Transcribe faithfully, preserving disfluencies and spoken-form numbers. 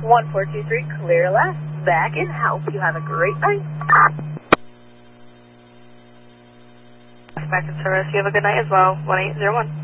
one four two three, clear left. Back in help. You have a great night. Back in service. You have a good night as well. one eight zero one.